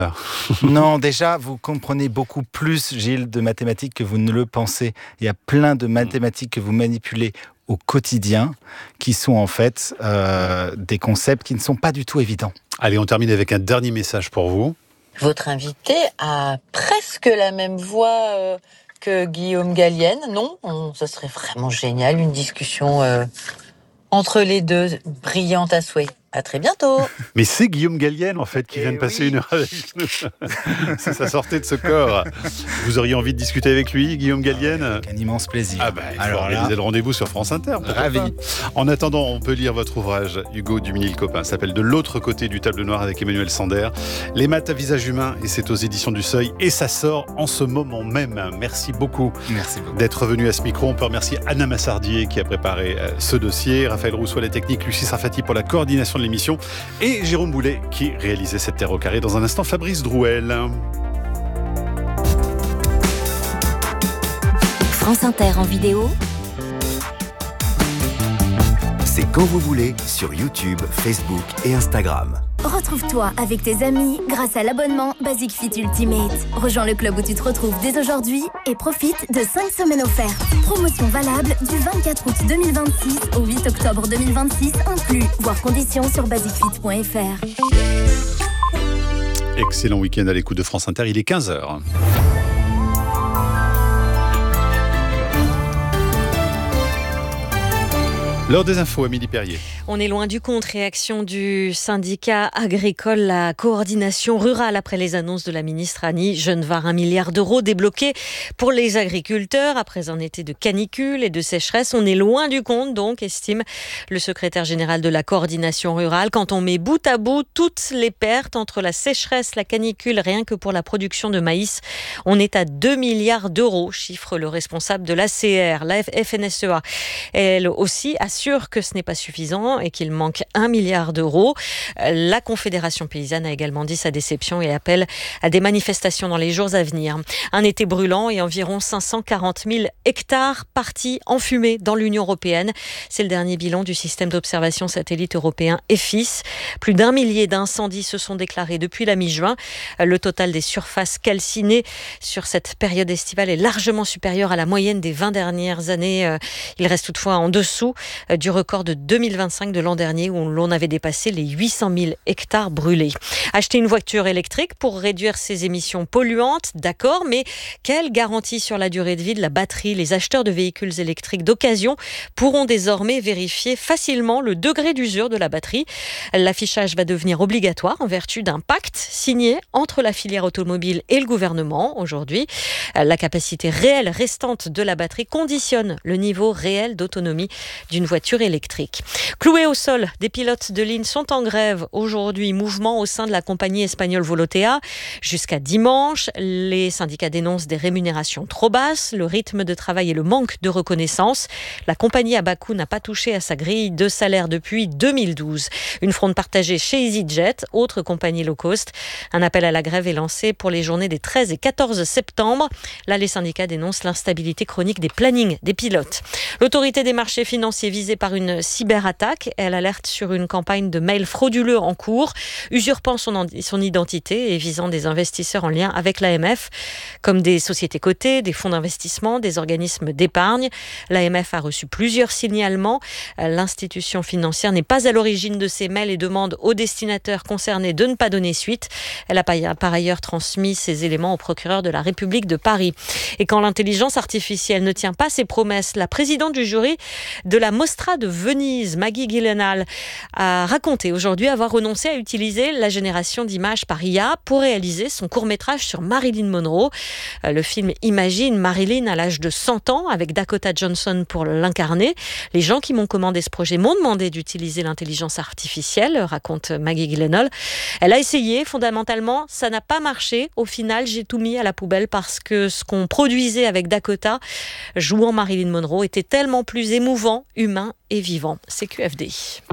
Non, déjà, vous comprenez beaucoup plus, Gilles, de mathématiques que vous ne le pensez. Il y a plein de mathématiques que vous manipulez au quotidien qui sont en fait des concepts qui ne sont pas du tout évidents. Allez, on termine avec un dernier message pour vous. Votre invité a presque la même voix que Guillaume Gallienne, non ? Ce serait vraiment génial, une discussion entre les deux, brillante à souhait. À très bientôt. Mais c'est Guillaume Gallienne, en fait, qui vient de passer une heure avec nous. Si ça sortait de ce corps. Vous auriez envie de discuter avec lui, Guillaume Gallienne ? Avec un immense plaisir. Il faut organiser le rendez-vous sur France Inter. Ravi. En attendant, on peut lire votre ouvrage, Hugo Duminil-Copin. Ça s'appelle « De l'autre côté du tableau noir » avec Emmanuel Sander. Les maths à visage humain, et c'est aux éditions du Seuil. Et ça sort en ce moment même. Merci beaucoup, d'être venu à ce micro. On peut remercier Anna Massardier qui a préparé ce dossier, Raphaël Rousseau à la technique, Lucie Sarfati pour la coordination de l'émission et Jérôme Boulet qui réalisait cette Terre au carré. Dans un instant, Fabrice Drouel. France Inter en vidéo. C'est quand vous voulez sur YouTube, Facebook et Instagram. Retrouve-toi avec tes amis grâce à l'abonnement Basic Fit Ultimate. Rejoins le club où tu te retrouves dès aujourd'hui et profite de 5 semaines offertes. Promotion valable du 24 août 2026 au 8 octobre 2026 inclus. Voir conditions sur basicfit.fr. Excellent week-end à l'écoute de France Inter, il est 15h. L'heure des infos, Amélie Perrier. On est loin du compte. Réaction du syndicat agricole, la coordination rurale après les annonces de la ministre Annie Genevard. 1 milliard d'euros débloqués pour les agriculteurs après un été de canicule et de sécheresse. On est loin du compte, donc, estime le secrétaire général de la coordination rurale. Quand on met bout à bout toutes les pertes entre la sécheresse, la canicule, rien que pour la production de maïs, on est à 2 milliards d'euros, chiffre le responsable de l'ACR. La FNSEA, elle aussi, assure que ce n'est pas suffisant et qu'il manque 1 milliard d'euros. La Confédération paysanne a également dit sa déception et appelle à des manifestations dans les jours à venir. Un été brûlant et environ 540 000 hectares partis en fumée dans l'Union européenne. C'est le dernier bilan du système d'observation satellite européen EFIS. Plus d'1 millier d'incendies se sont déclarés depuis la mi-juin. Le total des surfaces calcinées sur cette période estivale est largement supérieur à la moyenne des 20 dernières années. Il reste toutefois en dessous du record de 2025 de l'an dernier où l'on avait dépassé les 800 000 hectares brûlés. Acheter une voiture électrique pour réduire ses émissions polluantes, d'accord, mais quelle garantie sur la durée de vie de la batterie ? Les acheteurs de véhicules électriques d'occasion pourront désormais vérifier facilement le degré d'usure de la batterie. L'affichage va devenir obligatoire en vertu d'un pacte signé entre la filière automobile et le gouvernement. Aujourd'hui, la capacité réelle restante de la batterie conditionne le niveau réel d'autonomie d'une voiture électrique. Cloués au sol, des pilotes de ligne sont en grève aujourd'hui. Mouvement au sein de la compagnie espagnole Volotea. Jusqu'à dimanche, les syndicats dénoncent des rémunérations trop basses, le rythme de travail et le manque de reconnaissance. La compagnie à bas coût n'a pas touché à sa grille de salaire depuis 2012. Une fronde partagée chez EasyJet, autre compagnie low cost. Un appel à la grève est lancé pour les journées des 13 et 14 septembre. Là, les syndicats dénoncent l'instabilité chronique des plannings des pilotes. L'autorité des marchés financiers visée par une cyberattaque. Elle alerte sur une campagne de mails frauduleux en cours, usurpant son identité et visant des investisseurs en lien avec l'AMF, comme des sociétés cotées, des fonds d'investissement, des organismes d'épargne. L'AMF a reçu plusieurs signalements. L'institution financière n'est pas à l'origine de ces mails et demande aux destinataires concernés de ne pas donner suite. Elle a par ailleurs transmis ces éléments au procureur de la République de Paris. Et quand l'intelligence artificielle ne tient pas ses promesses, la présidente du jury de la Mostra de Venise, Maggie Gyllenhaal, a raconté aujourd'hui avoir renoncé à utiliser la génération d'images par IA pour réaliser son court-métrage sur Marilyn Monroe. Le film imagine Marilyn à l'âge de 100 ans avec Dakota Johnson pour l'incarner. Les gens qui m'ont commandé ce projet m'ont demandé d'utiliser l'intelligence artificielle, raconte Maggie Gyllenhaal. Elle a essayé, fondamentalement, ça n'a pas marché. Au final, j'ai tout mis à la poubelle parce que ce qu'on produisait avec Dakota, jouant Marilyn Monroe, était tellement plus émouvant, humain et vivant. C'est QFD.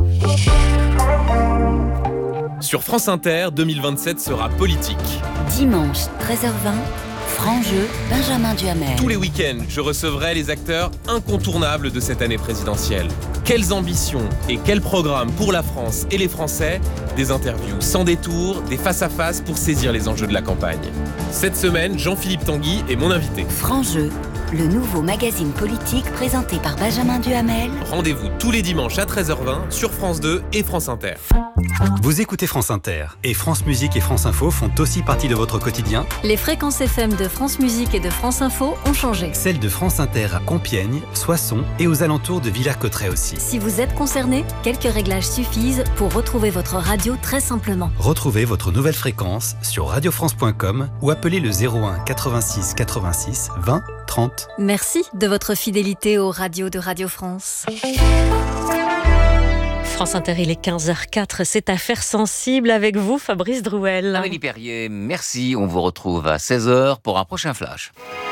Sur France Inter, 2027 sera politique. Dimanche, 13h20, franc jeu, Benjamin Duhamel. Tous les week-ends, je recevrai les acteurs incontournables de cette année présidentielle. Quelles ambitions et quels programmes pour la France et les Français? Des interviews sans détour, des face-à-face pour saisir les enjeux de la campagne. Cette semaine, Jean-Philippe Tanguy est mon invité. Franc-Jeu, le nouveau magazine politique présenté par Benjamin Duhamel. Rendez-vous tous les dimanches à 13h20 sur France 2 et France Inter. Vous écoutez France Inter et France Musique et France Info font aussi partie de votre quotidien. Les fréquences FM de France Musique et de France Info ont changé. Celles de France Inter à Compiègne, Soissons et aux alentours de Villers-Cotterêts aussi. Si vous êtes concerné, quelques réglages suffisent pour retrouver votre radio très simplement. Retrouvez votre nouvelle fréquence sur radiofrance.com ou appelez le 01 86 86 20 30. Merci de votre fidélité aux radios de Radio France. France Inter, il est 15h04, c'est Affaires sensibles avec vous, Fabrice Drouel. Amélie Perrier, merci. On vous retrouve à 16h pour un prochain flash.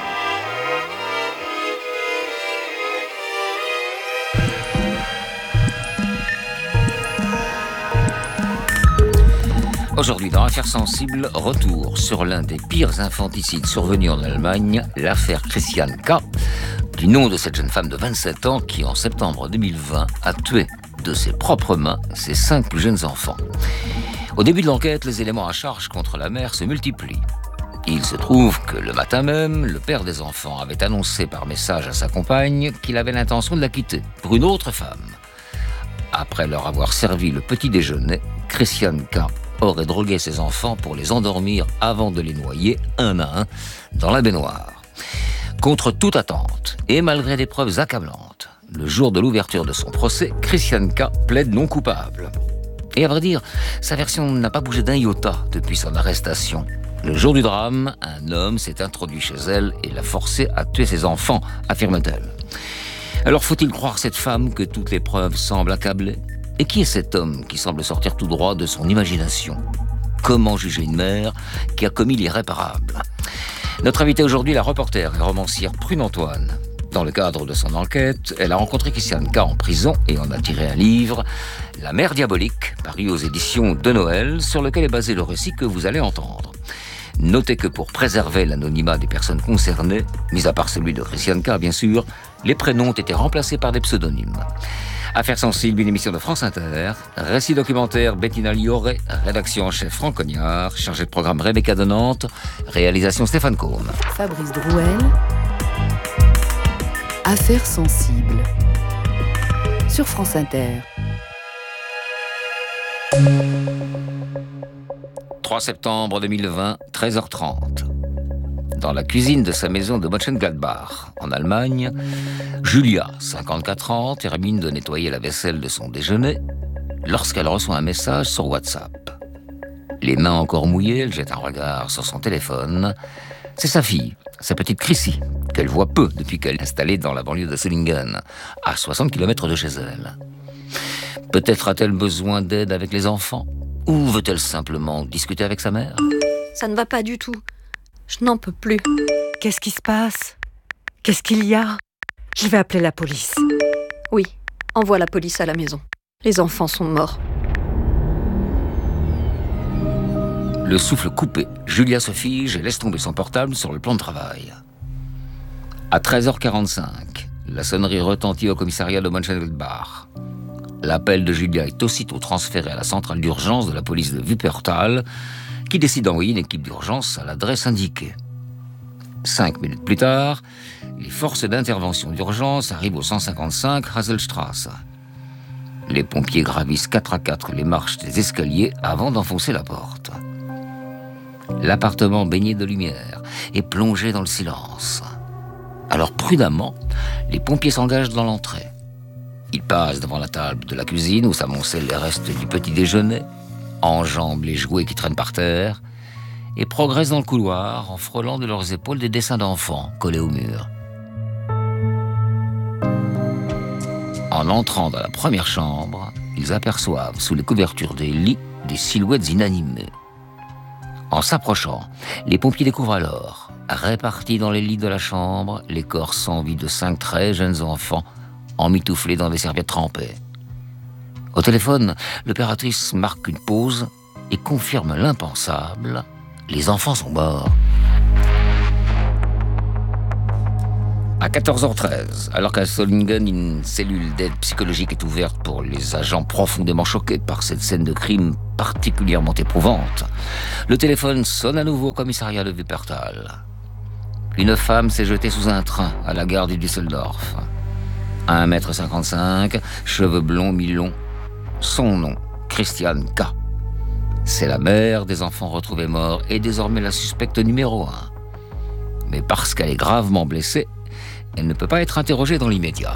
Aujourd'hui, dans Affaires sensibles, retour sur l'un des pires infanticides survenus en Allemagne, l'affaire Christiane K., du nom de cette jeune femme de 27 ans qui, en septembre 2020, a tué de ses propres mains ses 5 plus jeunes enfants. Au début de l'enquête, les éléments à charge contre la mère se multiplient. Il se trouve que le matin même, le père des enfants avait annoncé par message à sa compagne qu'il avait l'intention de la quitter pour une autre femme. Après leur avoir servi le petit déjeuner, Christiane K. aurait drogué ses enfants pour les endormir avant de les noyer un à un dans la baignoire. Contre toute attente et malgré des preuves accablantes, le jour de l'ouverture de son procès, Christiane K. plaide non coupable. Et à vrai dire, sa version n'a pas bougé d'un iota depuis son arrestation. Le jour du drame, un homme s'est introduit chez elle et l'a forcée à tuer ses enfants, affirme-t-elle. Alors faut-il croire cette femme que toutes les preuves semblent accabler ? Et qui est cet homme qui semble sortir tout droit de son imagination ? Comment juger une mère qui a commis l'irréparable ? Notre invitée aujourd'hui, la reporter et romancière Prune Antoine. Dans le cadre de son enquête, elle a rencontré Christiane K. en prison et en a tiré un livre, La mère diabolique, paru aux éditions de Noël, sur lequel est basé le récit que vous allez entendre. Notez que pour préserver l'anonymat des personnes concernées, mis à part celui de Christiane K. bien sûr, les prénoms ont été remplacés par des pseudonymes. Affaires sensibles, une émission de France Inter, récit documentaire Bettina Lioré, rédaction en chef Franck Cognard, chargé de programme Rebecca de Nantes, réalisation Stéphane Combe. Fabrice Drouel, Affaires sensibles, sur France Inter. 3 septembre 2020, 13h30. Dans la cuisine de sa maison de Mönchengladbach, en Allemagne, Julia, 54 ans, termine de nettoyer la vaisselle de son déjeuner lorsqu'elle reçoit un message sur WhatsApp. Les mains encore mouillées, elle jette un regard sur son téléphone. C'est sa fille, sa petite Chrissy, qu'elle voit peu depuis qu'elle est installée dans la banlieue de Solingen, à 60 km de chez elle. Peut-être a-t-elle besoin d'aide avec les enfants ? Ou veut-elle simplement discuter avec sa mère ? Ça ne va pas du tout. Je n'en peux plus. Qu'est-ce qui se passe ? Qu'est-ce qu'il y a ? Je vais appeler la police. Oui, envoie la police à la maison. Les enfants sont morts. Le souffle coupé, Julia se fige et laisse tomber son portable sur le plan de travail. À 13h45, la sonnerie retentit au commissariat de Mönchengladbach. L'appel de Julia est aussitôt transféré à la centrale d'urgence de la police de Wuppertal, qui décide d'envoyer une équipe d'urgence à l'adresse indiquée. 5 minutes plus tard, les forces d'intervention d'urgence arrivent au 155 Haselstrasse. Les pompiers gravissent 4 à 4 les marches des escaliers avant d'enfoncer la porte. L'appartement baigné de lumière est plongé dans le silence. Alors prudemment, les pompiers s'engagent dans l'entrée. Ils passent devant la table de la cuisine où s'amoncellent les restes du petit déjeuner, enjambent les jouets qui traînent par terre et progressent dans le couloir en frôlant de leurs épaules des dessins d'enfants collés au mur. En entrant dans la première chambre, ils aperçoivent sous les couvertures des lits des silhouettes inanimées. En s'approchant, les pompiers découvrent alors, répartis dans les lits de la chambre, les corps sans vie de 5 très jeunes enfants emmitouflés dans des serviettes trempées. Au téléphone, l'opératrice marque une pause et confirme l'impensable. Les enfants sont morts. À 14h13, alors qu'à Solingen, une cellule d'aide psychologique est ouverte pour les agents profondément choqués par cette scène de crime particulièrement éprouvante, le téléphone sonne à nouveau au commissariat de Wuppertal. Une femme s'est jetée sous un train à la gare de Düsseldorf. 1,55 m, cheveux blonds mi-longs. Son nom, Christiane K. C'est la mère des enfants retrouvés morts et désormais la suspecte numéro 1. Mais parce qu'elle est gravement blessée, elle ne peut pas être interrogée dans l'immédiat.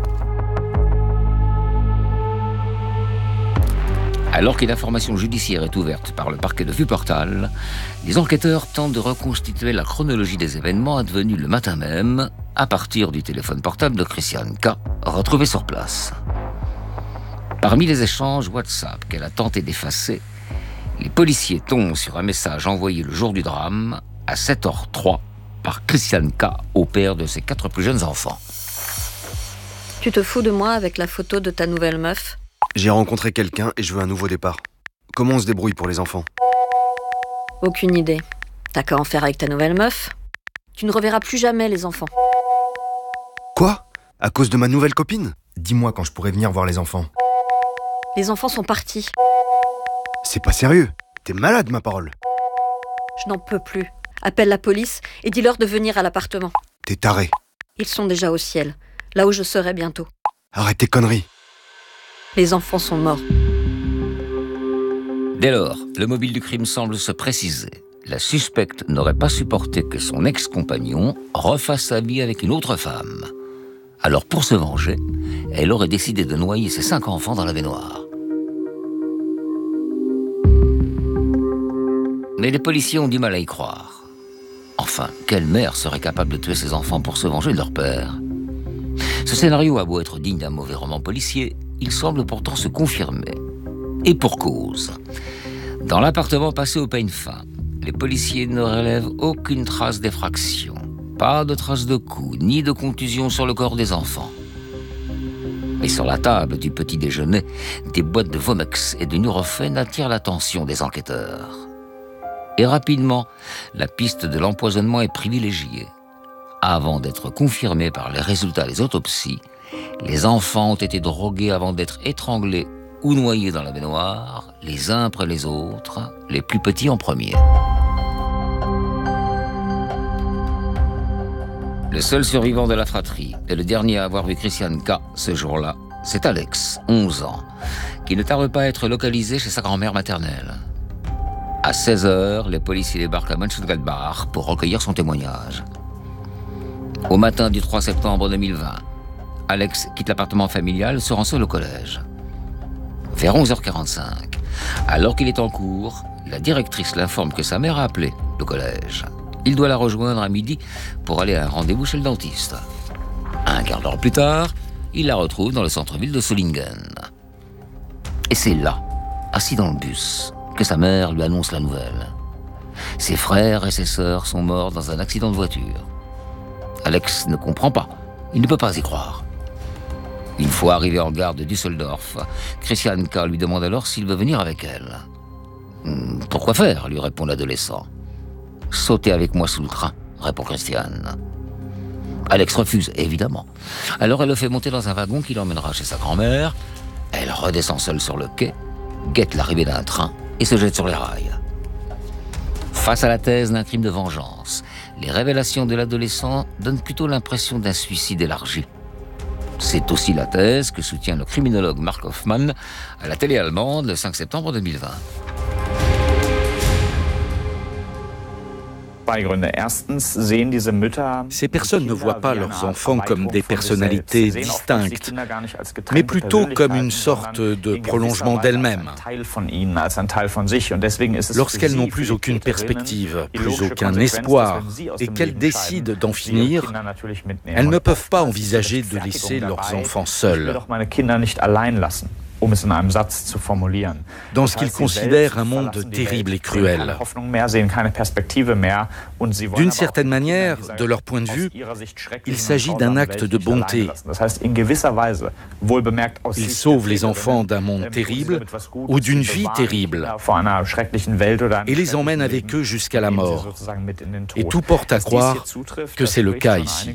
Alors qu'une information judiciaire est ouverte par le parquet de Wuppertal, les enquêteurs tentent de reconstituer la chronologie des événements advenus le matin même à partir du téléphone portable de Christiane K, retrouvé sur place. Parmi les échanges WhatsApp qu'elle a tenté d'effacer, les policiers tombent sur un message envoyé le jour du drame à 7h03 par Christiane K au père de ses 4 plus jeunes enfants. Tu te fous de moi avec la photo de ta nouvelle meuf ? J'ai rencontré quelqu'un et je veux un nouveau départ. Comment on se débrouille pour les enfants ? Aucune idée. T'as qu'à en faire avec ta nouvelle meuf. Tu ne reverras plus jamais les enfants. Quoi ? À cause de ma nouvelle copine ? Dis-moi quand je pourrais venir voir les enfants. Les enfants sont partis. C'est pas sérieux. T'es malade, ma parole. Je n'en peux plus. Appelle la police et dis-leur de venir à l'appartement. T'es taré. Ils sont déjà au ciel, là où je serai bientôt. Arrête tes conneries. Les enfants sont morts. Dès lors, le mobile du crime semble se préciser. La suspecte n'aurait pas supporté que son ex-compagnon refasse sa vie avec une autre femme. Alors pour se venger, elle aurait décidé de noyer ses 5 enfants dans la baignoire. Mais les policiers ont du mal à y croire. Enfin, quelle mère serait capable de tuer ses enfants pour se venger de leur père ? Ce scénario a beau être digne d'un mauvais roman policier, il semble pourtant se confirmer. Et pour cause. Dans l'appartement passé au peigne fin, les policiers ne relèvent aucune trace d'effraction. Pas de traces de coups, ni de contusions sur le corps des enfants. Mais sur la table du petit déjeuner, des boîtes de Vomex et de Nurofen attirent l'attention des enquêteurs. Et rapidement, la piste de l'empoisonnement est privilégiée. Avant d'être confirmée par les résultats des autopsies, les enfants ont été drogués avant d'être étranglés ou noyés dans la baignoire, les uns après les autres, les plus petits en premier. Le seul survivant de la fratrie et le dernier à avoir vu Christiane K ce jour-là, c'est Alex, 11 ans, qui ne tarde pas à être localisé chez sa grand-mère maternelle. À 16h, les policiers débarquent à Mönchengladbach pour recueillir son témoignage. Au matin du 3 septembre 2020, Alex quitte l'appartement familial, se rend seul au collège. Vers 11h45, alors qu'il est en cours, la directrice l'informe que sa mère a appelé le collège. Il doit la rejoindre à midi pour aller à un rendez-vous chez le dentiste. Un quart d'heure plus tard, il la retrouve dans le centre-ville de Solingen. Et c'est là, assis dans le bus, que sa mère lui annonce la nouvelle. Ses frères et ses sœurs sont morts dans un accident de voiture. Alex ne comprend pas. Il ne peut pas y croire. Une fois arrivé en gare de Düsseldorf, Christiane K lui demande alors s'il veut venir avec elle. « Pourquoi faire ?» lui répond l'adolescent. « Sauter avec moi sous le train », répond Christiane. Alex refuse, évidemment. Alors elle le fait monter dans un wagon qui l'emmènera chez sa grand-mère. Elle redescend seule sur le quai, guette l'arrivée d'un train et se jette sur les rails. Face à la thèse d'un crime de vengeance, les révélations de l'adolescent donnent plutôt l'impression d'un suicide élargi. C'est aussi la thèse que soutient le criminologue Mark Hoffmann à la télé allemande le 5 septembre 2020. Ces personnes ne voient pas leurs enfants comme des personnalités distinctes, mais plutôt comme une sorte de prolongement d'elles-mêmes. Lorsqu'elles n'ont plus aucune perspective, plus aucun espoir, et qu'elles décident d'en finir, elles ne peuvent pas envisager de laisser leurs enfants seuls. dans ce qu'ils considèrent un monde terrible et cruel. D'une certaine manière, de leur point de vue, il s'agit d'un acte de bonté. Ils sauvent les enfants d'un monde terrible ou d'une vie terrible et les emmènent avec eux jusqu'à la mort. Et tout porte à croire que c'est le cas ici.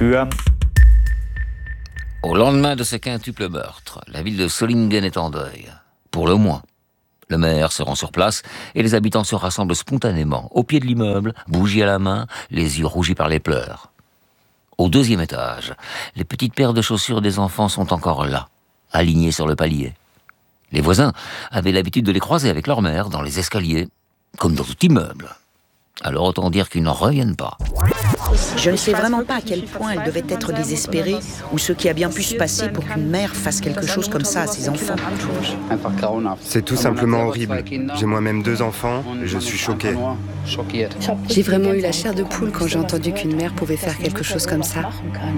Au lendemain de ce quintuple meurtre, la ville de Solingen est en deuil. Pour le moins. Le maire se rend sur place et les habitants se rassemblent spontanément, au pied de l'immeuble, bougie à la main, les yeux rougis par les pleurs. Au 2e étage, les petites paires de chaussures des enfants sont encore là, alignées sur le palier. Les voisins avaient l'habitude de les croiser avec leur mère dans les escaliers, comme dans tout immeuble. Alors autant dire qu'ils n'en reviennent pas. Je ne sais vraiment pas à quel point elle devait être désespérée ou ce qui a bien pu se passer pour qu'une mère fasse quelque chose comme ça à ses enfants. C'est tout simplement horrible. J'ai moi-même 2 enfants, je suis choqué. J'ai vraiment eu la chair de poule quand j'ai entendu qu'une mère pouvait faire quelque chose comme ça.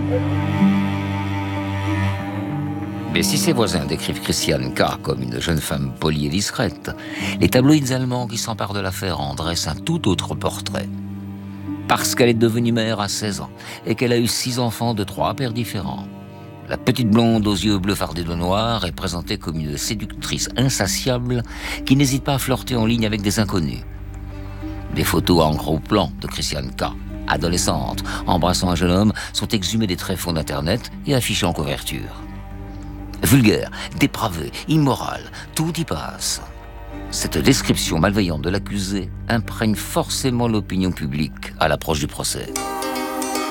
Mais si ses voisins décrivent Christiane K. comme une jeune femme polie et discrète, les tabloïds allemands qui s'emparent de l'affaire en dressent un tout autre portrait. Parce qu'elle est devenue mère à 16 ans et qu'elle a eu 6 enfants de 3 pères différents. La petite blonde aux yeux bleus fardés de noir est présentée comme une séductrice insatiable qui n'hésite pas à flirter en ligne avec des inconnus. Des photos en gros plan de Christiane K., adolescente, embrassant un jeune homme, sont exhumées des tréfonds d'Internet et affichées en couverture. Vulgaire, dépravé, immoral, tout y passe. Cette description malveillante de l'accusé imprègne forcément l'opinion publique à l'approche du procès.